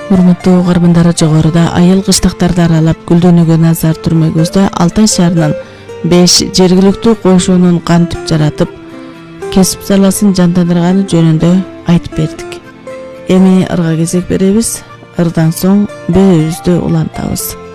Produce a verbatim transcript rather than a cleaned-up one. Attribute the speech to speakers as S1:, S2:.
S1: Урматтуу угармандар, жогоруда айыл кыштактарды аралап гүлдөнүүгө назар түрмөгүбүздө Алтай шаарынын беш жергиликтүү кошуунун кантип жаратып, кесип саласын жандандырганы жөнүндө айтып бердик. Эми ырга кезек беребиз. Ырдан соң бөлүбүздү улантабыз.